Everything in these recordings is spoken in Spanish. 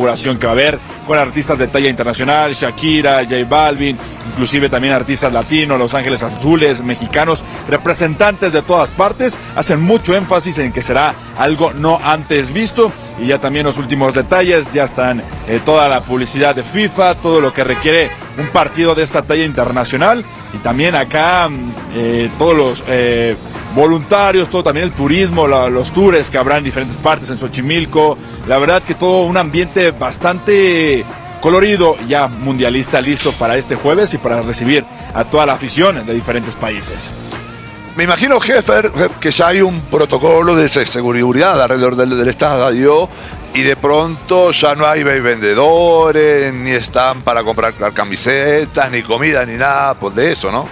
inauguración que va a haber, con artistas de talla internacional, Shakira, J Balvin, inclusive también artistas latinos, Los Ángeles Azules, mexicanos, representantes de todas partes. Hacen mucho énfasis en que será algo no antes visto, y ya también los últimos detalles, ya están toda la publicidad de FIFA, todo lo que requiere un partido de esta talla internacional, y también acá todos los voluntarios, todo también el turismo, los tours que habrá en diferentes partes, en Xochimilco. La verdad que todo un ambiente bastante colorido, ya mundialista, listo para este jueves y para recibir a toda la afición de diferentes países. Me imagino, Jefer, que ya hay un protocolo de seguridad alrededor del estadio, y de pronto ya no hay vendedores, ni están para comprar camisetas, ni comida, ni nada pues de eso, ¿no?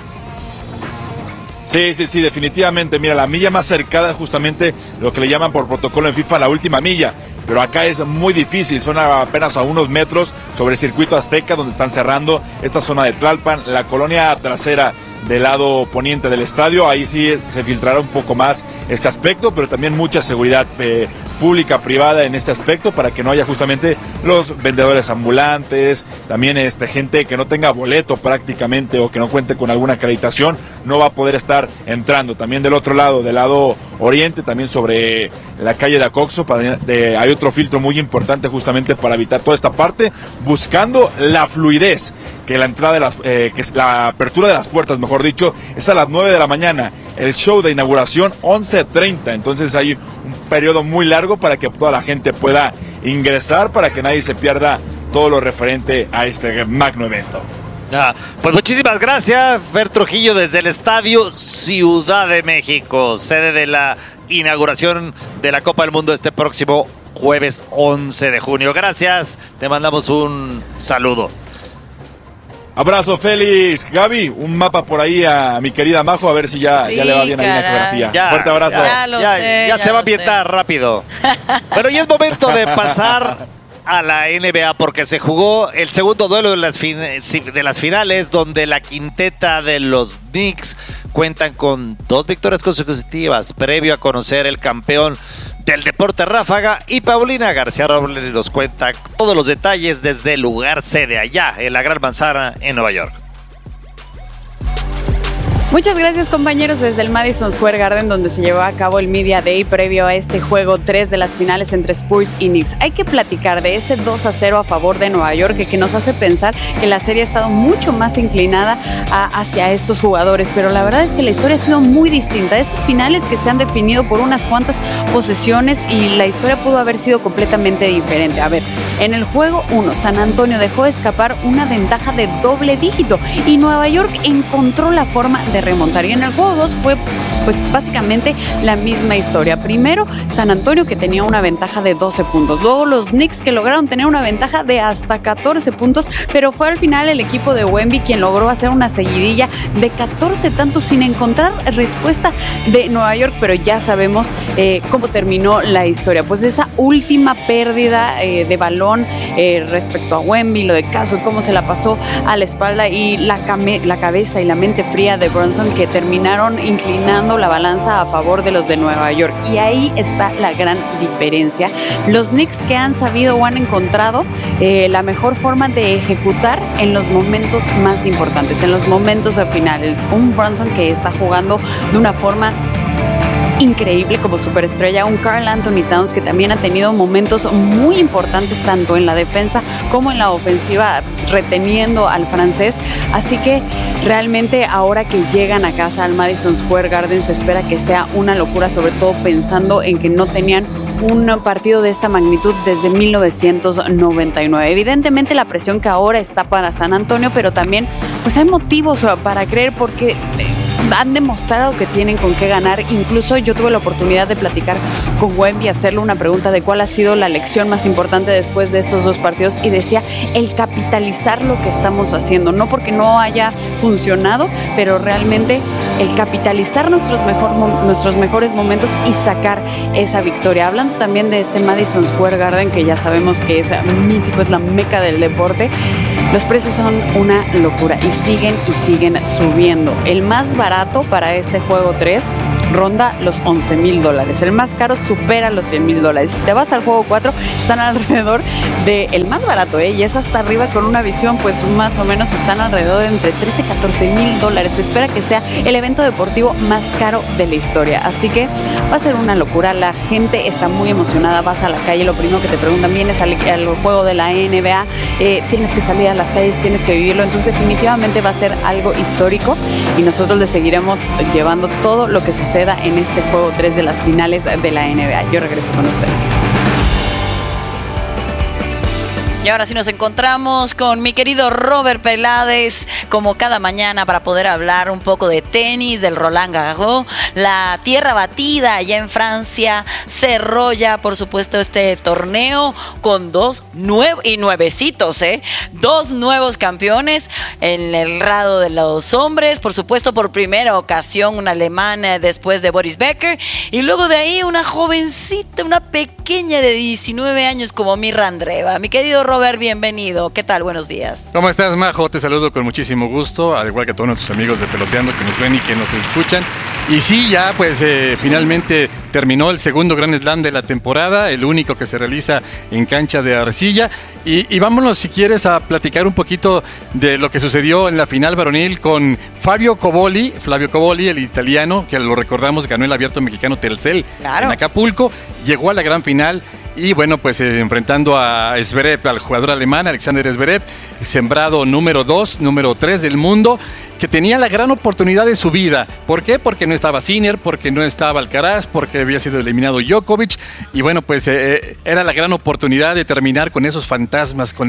Sí, definitivamente. Mira, la milla más cercana es justamente lo que le llaman por protocolo en FIFA la última milla, pero acá es muy difícil, son apenas a unos metros sobre el circuito Azteca, donde están cerrando esta zona de Tlalpan, la colonia trasera del lado poniente del estadio. Ahí sí se filtrará un poco más este aspecto, pero también mucha seguridad pública, privada en este aspecto, para que no haya justamente los vendedores ambulantes, también gente que no tenga boleto prácticamente o que no cuente con alguna acreditación, no va a poder estar entrando. También del otro lado, del lado oriente, también sobre la calle de Acoxo, hay otro filtro muy importante justamente para evitar toda esta parte, buscando la fluidez, que la entrada de que es la apertura de las puertas, mejor dicho, es a las 9 de la mañana, el show de inauguración 11:30, entonces hay un periodo muy largo para que toda la gente pueda ingresar, para que nadie se pierda todo lo referente a este magno evento. Pues muchísimas gracias, Fer Trujillo, desde el Estadio Ciudad de México, sede de la inauguración de la Copa del Mundo este próximo jueves 11 de junio. Gracias, te mandamos un saludo. Abrazo, Félix. Gaby, un mapa por ahí a mi querida Majo, a ver si ya le va bien ahí la geografía. Fuerte abrazo. Ya se va a ambientar rápido. Pero ya es momento de pasar a la NBA, porque se jugó el segundo duelo de las finales, donde la quinteta de los Knicks cuentan con 2 victorias consecutivas, previo a conocer el campeón del deporte ráfaga, y Paulina García Robles nos cuenta todos los detalles desde el lugar sede allá en la Gran Manzana en Nueva York. Muchas gracias, compañeros, desde el Madison Square Garden, donde se llevó a cabo el Media Day previo a este juego 3 de las finales entre Spurs y Knicks. Hay que platicar de ese 2-0 a favor de Nueva York, que nos hace pensar que la serie ha estado mucho más inclinada hacia estos jugadores, pero la verdad es que la historia ha sido muy distinta. Estas finales que se han definido por unas cuantas posesiones, y la historia pudo haber sido completamente diferente. A ver, en el juego 1, San Antonio dejó escapar una ventaja de doble dígito y Nueva York encontró la forma de remontar, y en el juego 2 fue pues básicamente la misma historia. Primero San Antonio, que tenía una ventaja de 12 puntos, luego los Knicks, que lograron tener una ventaja de hasta 14 puntos, pero fue al final el equipo de Wemby quien logró hacer una seguidilla de 14 tantos sin encontrar respuesta de Nueva York. Pero ya sabemos cómo terminó la historia, pues esa última pérdida de balón respecto a Wemby, lo de Caso, cómo se la pasó a la espalda, y la cabeza y la mente fría de Brunson, que terminaron inclinando la balanza a favor de los de Nueva York. Y ahí está la gran diferencia. Los Knicks, que han sabido o han encontrado la mejor forma de ejecutar en los momentos más importantes, en los momentos finales. Un Brunson que está jugando de una forma increíble como superestrella, un Karl Anthony Towns que también ha tenido momentos muy importantes tanto en la defensa como en la ofensiva, reteniendo al francés. Así que realmente ahora que llegan a casa al Madison Square Garden se espera que sea una locura, sobre todo pensando en que no tenían un partido de esta magnitud desde 1999. Evidentemente la presión que ahora está para San Antonio, pero también pues hay motivos para creer, porque han demostrado que tienen con qué ganar. Incluso yo tuve la oportunidad de platicar con Wemby, hacerle una pregunta de cuál ha sido la lección más importante después de estos 2 partidos, y decía el capitalizar lo que estamos haciendo, no porque no haya funcionado, pero realmente el capitalizar nuestros mejores momentos y sacar esa victoria. Hablando también de este Madison Square Garden, que ya sabemos que es mítico, es la meca del deporte, los precios son una locura y siguen subiendo. El más barato barato para este juego 3 ronda los $11,000. El más caro supera los $100,000. Si te vas al juego 4, están alrededor del más barato, y es hasta arriba con una visión, pues más o menos están alrededor de entre $13,000 y $14,000. Se espera que sea el evento deportivo más caro de la historia. Así que va a ser una locura. La gente está muy emocionada. Vas a la calle, lo primero que te preguntan, vienes al juego de la NBA, tienes que salir a las calles, tienes que vivirlo. Entonces definitivamente va a ser algo histórico y nosotros le seguiremos llevando todo lo que suceda en este juego 3 de las finales de la NBA. Yo regreso con ustedes. Y ahora sí nos encontramos con mi querido Robert Peláez, como cada mañana, para poder hablar un poco de tenis, del Roland Garros, la tierra batida allá en Francia. Se rolla, por supuesto, este torneo con dos nuevecitos, dos nuevos campeones en el lado de los hombres. Por supuesto, por primera ocasión, un alemán después de Boris Becker. Y luego de ahí, una jovencita, una pequeña de 19 años como Mirra Andreeva. Mi querido Robert, bienvenido. ¿Qué tal? Buenos días. ¿Cómo estás, Majo? Te saludo con muchísimo gusto, al igual que a todos nuestros amigos de Peloteando que nos ven y que nos escuchan. Y sí, ya pues finalmente terminó el segundo Grand Slam de la temporada, el único que se realiza en cancha de arcilla. Y vámonos, si quieres, a platicar un poquito de lo que sucedió en la final varonil con Flavio Cobolli, el italiano, que lo recordamos, ganó el Abierto Mexicano Telcel en Acapulco, llegó a la gran final. Y bueno, pues enfrentando a Zverev, al jugador alemán, Alexander Zverev, sembrado número 2, número 3 del mundo, que tenía la gran oportunidad de su vida. ¿Por qué? Porque no estaba Sinner, porque no estaba Alcaraz, porque había sido eliminado Djokovic. Y bueno, pues era la gran oportunidad de terminar con esos fantasmas, con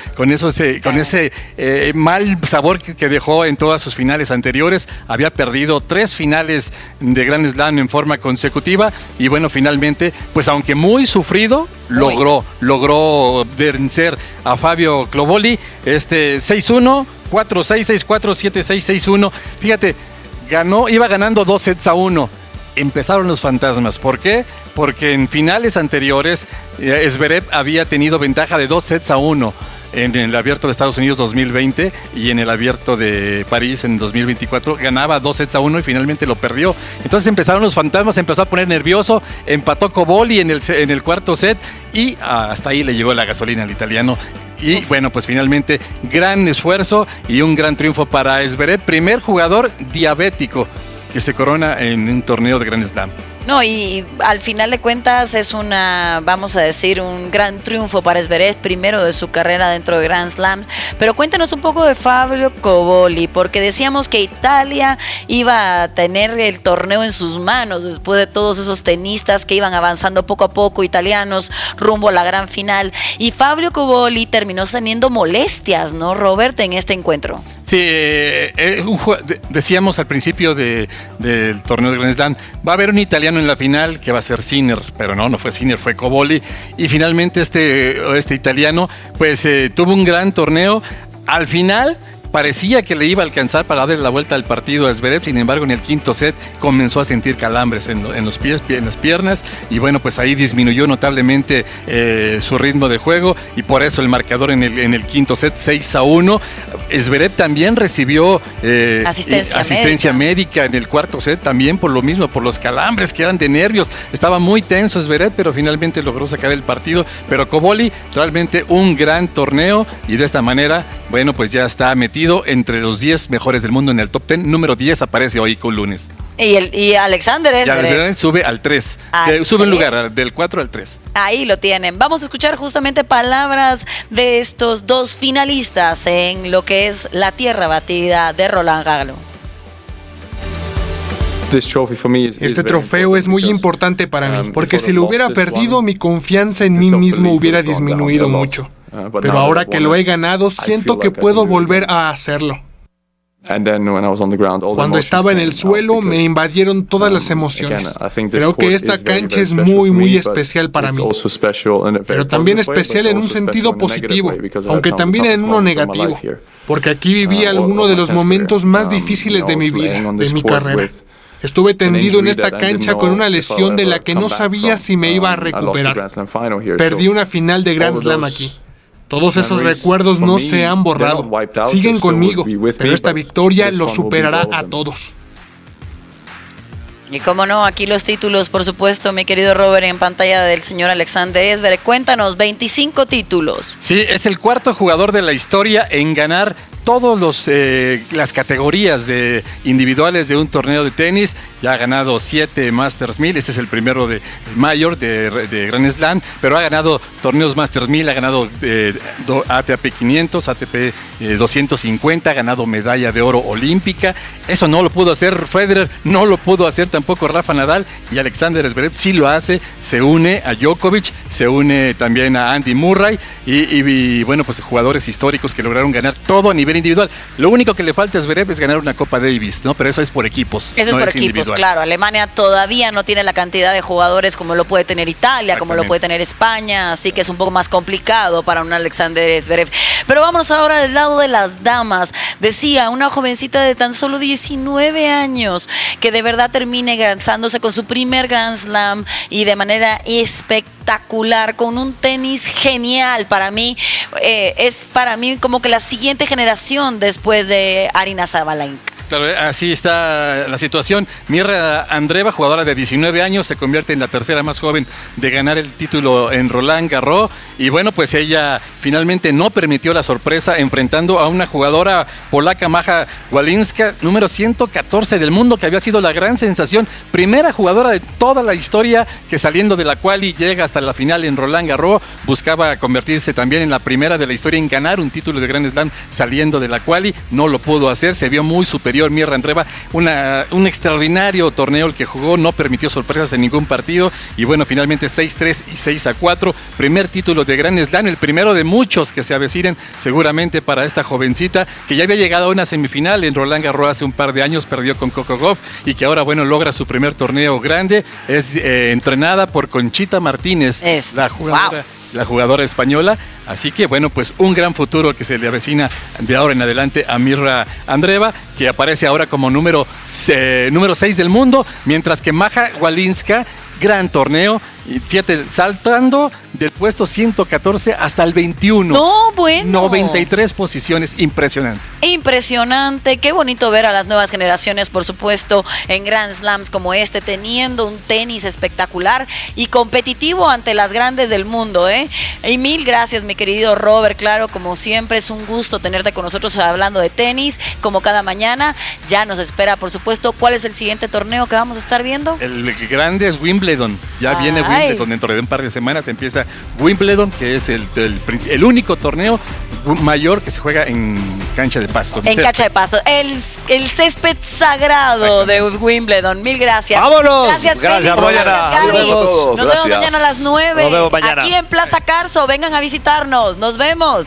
ese mal sabor que dejó en todas sus finales anteriores. Había perdido 3 finales de Grand Slam en forma consecutiva. Y bueno, finalmente, pues aunque muy sufrido, logró vencer a Fabio Cobolli, 6-1, 4-6, 6-4, 7-6, 6-1. Fíjate, iba ganando 2-1. Empezaron los fantasmas. ¿Por qué? Porque en finales anteriores Zverev había tenido ventaja de 2-1 en el Abierto de Estados Unidos 2020 y en el Abierto de París en 2024. Ganaba 2-1 y finalmente lo perdió. Entonces empezaron los fantasmas, se empezó a poner nervioso, empató Cobolli en el cuarto set y hasta ahí le llegó la gasolina al italiano. Y bueno, pues finalmente gran esfuerzo y un gran triunfo para Zverev, primer jugador diabético que se corona en un torneo de Grand Slam. No, y al final de cuentas es vamos a decir, un gran triunfo para Zverev, primero de su carrera dentro de Grand Slams. Pero cuéntanos un poco de Fabio Cobolli, porque decíamos que Italia iba a tener el torneo en sus manos después de todos esos tenistas que iban avanzando poco a poco, italianos, rumbo a la gran final. Y Fabio Cobolli terminó teniendo molestias, ¿no, Robert, en este encuentro? Sí, decíamos al principio del torneo de Grand Slam, va a haber un italiano en la final que va a ser Sinner, pero no fue Sinner, fue Cobolli. Y finalmente este italiano pues tuvo un gran torneo. Al final parecía que le iba a alcanzar para darle la vuelta al partido a Zverev, sin embargo en el quinto set comenzó a sentir calambres en los pies, en las piernas, y bueno, pues ahí disminuyó notablemente su ritmo de juego, y por eso el marcador en el quinto set 6-1. Zverev también recibió asistencia médica en el cuarto set, también por lo mismo, por los calambres que eran de nervios. Estaba muy tenso Zverev, pero finalmente logró sacar el partido. Pero Cobolli, realmente un gran torneo, y de esta manera, bueno, pues ya está metido entre los 10 mejores del mundo en el top 10. Número 10 aparece hoy con lunes. Y Alexander Zverev sube al 3. Sube un lugar del 4 al 3. Ahí lo tienen. Vamos a escuchar justamente palabras de estos dos finalistas en lo que es la tierra batida de Roland Garros. Este trofeo es muy importante para mí, porque si lo hubiera perdido, mi confianza en mí mismo hubiera disminuido mucho. Pero ahora que lo he ganado, siento que puedo volver a hacerlo. Cuando estaba en el suelo, me invadieron todas las emociones. Creo que esta cancha es muy, muy especial para mí. Pero también especial en un sentido positivo, aunque también en uno negativo. Porque aquí viví alguno de los momentos más difíciles de mi vida, de mi carrera. Estuve tendido en esta cancha con una lesión de la que no sabía si me iba a recuperar. Perdí una final de Grand Slam aquí. Todos esos recuerdos no se han borrado. Siguen conmigo, pero esta victoria los superará a todos. Y cómo no, aquí los títulos, por supuesto, mi querido Robert, en pantalla del señor Alexander Zverev. Cuéntanos, 25 títulos. Sí, es el cuarto jugador de la historia en ganar todas las categorías individuales de un torneo de tenis. Ya ha ganado 7 Masters 1000, este es el primero de Mayor, de Grand Slam, pero ha ganado torneos Masters 1000, ha ganado ATP 500, ATP 250, ha ganado medalla de oro olímpica. Eso no lo pudo hacer Federer, no lo pudo hacer tampoco Rafa Nadal, y Alexander Zverev sí lo hace, se une a Djokovic, se une también a Andy Murray, y bueno, pues jugadores históricos que lograron ganar todo a nivel individual. Lo único que le falta a Zverev es ganar una Copa Davis, ¿no? Pero eso es por equipos. Eso es por equipos, individual. Claro. Alemania todavía no tiene la cantidad de jugadores como lo puede tener Italia, como lo puede tener España, así que es un poco más complicado para un Alexander Zverev. Pero vamos ahora del lado de las damas. Decía, una jovencita de tan solo 19 años que de verdad termine lanzándose con su primer Grand Slam y de manera espectacular, con un tenis genial. Para mí, es para mí como que la siguiente generación después de Aryna Sabalenka. Claro, así está la situación. Mirra Andreeva, jugadora de 19 años, se convierte en la tercera más joven de ganar el título en Roland Garros. Y bueno, pues ella finalmente no permitió la sorpresa enfrentando a una jugadora polaca, Maja Walinska, número 114 del mundo, que había sido la gran sensación. Primera jugadora de toda la historia que saliendo de la quali llega hasta la final en Roland Garros. Buscaba convertirse también en la primera de la historia en ganar un título de Grand Slam saliendo de la quali. No lo pudo hacer, se vio muy superior Mirra Andreeva, un extraordinario torneo el que jugó, no permitió sorpresas en ningún partido, y bueno, finalmente 6-3 y 6-4, primer título de Grand Slam, el primero de muchos que se avecinen seguramente para esta jovencita, que ya había llegado a una semifinal en Roland Garros hace un par de años, perdió con Coco Gauff, y que ahora, bueno, logra su primer torneo grande. Es entrenada por Conchita Martínez, la jugadora española. Así que bueno, pues un gran futuro que se le avecina de ahora en adelante a Mirra Andreeva, que aparece ahora como número 6 del mundo, mientras que Maja Walinska, gran torneo, y fíjate, saltando del puesto 114 hasta el 21. No, bueno. 93 posiciones, impresionante. Impresionante, qué bonito ver a las nuevas generaciones, por supuesto, en Grand Slams como este, teniendo un tenis espectacular y competitivo ante las grandes del mundo, ¿eh? Y mil gracias, mi querido Robert. Claro, como siempre, es un gusto tenerte con nosotros hablando de tenis, como cada mañana. Ya nos espera, por supuesto, ¿cuál es el siguiente torneo que vamos a estar viendo? El grande es Wimbledon. Ya viene Wimbledon, dentro de un par de semanas empieza Wimbledon, que es el único torneo mayor que se juega en cancha de pasto. En cancha de pasto. El césped sagrado de Wimbledon. Mil gracias. ¡Vámonos! Gracias, Mañana. Nos vemos mañana a las 9. Nos vemos mañana. Aquí en Plaza Carso. Vengan a visitarnos. Nos vemos.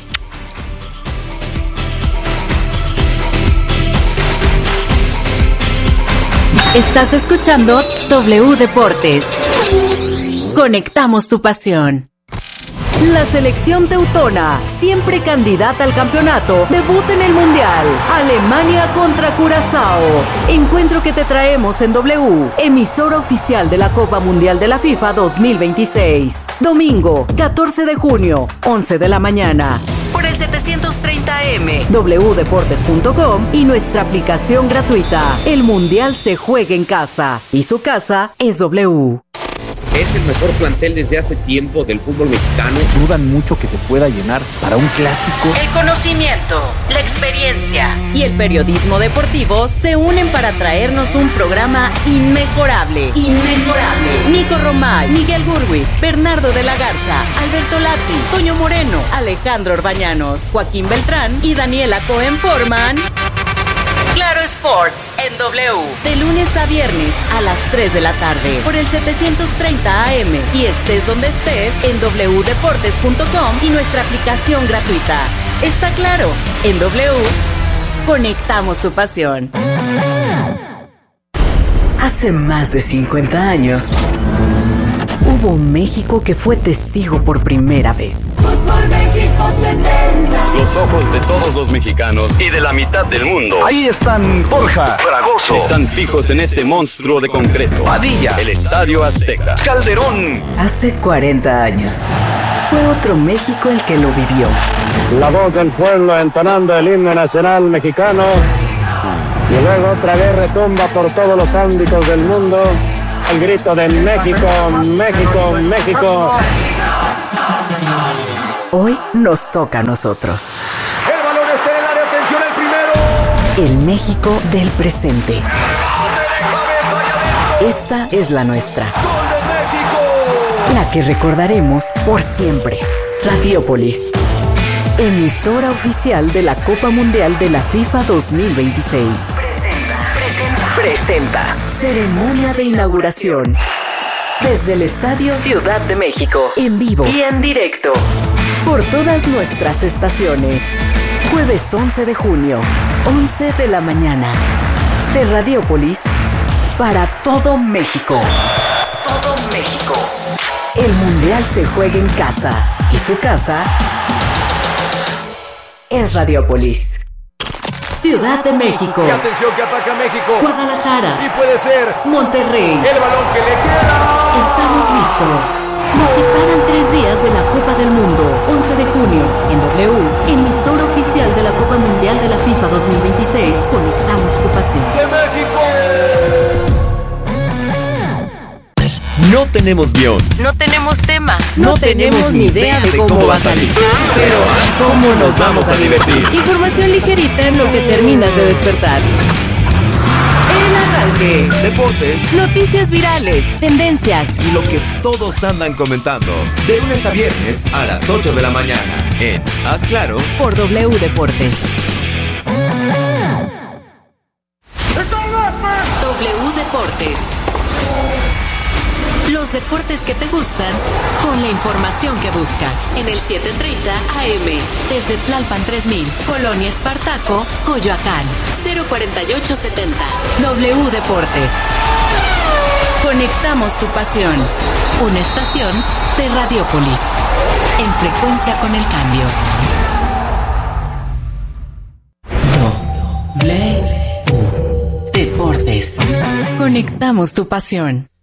Estás escuchando W Deportes. Conectamos tu pasión. La selección teutona, siempre candidata al campeonato, debuta en el Mundial. Alemania contra Curazao. Encuentro que te traemos en W, emisora oficial de la Copa Mundial de la FIFA 2026. Domingo, 14 de junio, 11 de la mañana. Por el 730M, wdeportes.com y nuestra aplicación gratuita. El Mundial se juega en casa y su casa es W. Es el mejor plantel desde hace tiempo del fútbol mexicano. Dudan mucho que se pueda llenar para un clásico. El conocimiento, la experiencia y el periodismo deportivo se unen para traernos un programa inmejorable. Inmejorable. Nico Romay, Miguel Gurwitz, Bernardo de la Garza, Alberto Lati, Toño Moreno, Alejandro Orbañanos, Joaquín Beltrán y Daniela Cohen forman Claro Sports en W. De lunes a viernes a las 3 de la tarde por el 730 AM y estés donde estés en wdeportes.com y nuestra aplicación gratuita. Está claro, en W conectamos tu pasión. Hace más de 50 años hubo un México que fue testigo por primera vez. Fútbol México 70. Los ojos de todos los mexicanos y de la mitad del mundo. Ahí están Borja, Fragoso. Están fijos en este monstruo de concreto. Padilla, el Estadio Azteca. Calderón. Hace 40 años fue otro México el que lo vivió. La voz del pueblo entonando el himno nacional mexicano. Y luego otra vez retumba por todos los ámbitos del mundo el grito de México, México, México. Hoy nos toca a nosotros. El balón está en el área, atención el primero. El México del presente. Esta es la nuestra. ¡Gol de México! La que recordaremos por siempre. Radiopolis. Emisora oficial de la Copa Mundial de la FIFA 2026. Presenta. Ceremonia de inauguración. Desde el Estadio Ciudad de México. En vivo y en directo. Por todas nuestras estaciones. Jueves 11 de junio, 11 de la mañana. De Radiopolis para todo México. Todo México. El Mundial se juega en casa. Y su casa es Radiopolis. Ciudad de México. Y atención que ataca México. Guadalajara. Y puede ser Monterrey. El balón que le queda. Estamos listos. Nos separan 3 días de la Copa del Mundo. 11 de junio, en W, emisora oficial de la Copa Mundial de la FIFA 2026. Conectamos tu pasión. ¡De México! No tenemos guión. No tenemos tema. No tenemos ni idea de cómo va a salir. Pero ¿cómo nos vamos a divertir? Información ligerita en lo que terminas de despertar. El arranque. Deportes. Noticias virales. Tendencias. Y lo que todos andan comentando. De lunes a viernes a las 8 de la mañana. En Haz Claro. Por W Deportes. W Deportes. Los deportes que te gustan, con la información que buscas. En el 730 AM, desde Tlalpan 3000, Colonia Espartaco, Coyoacán, 04870. W Deportes. Conectamos tu pasión. Una estación de Radiopolis. En frecuencia con el cambio. W Deportes. Conectamos tu pasión.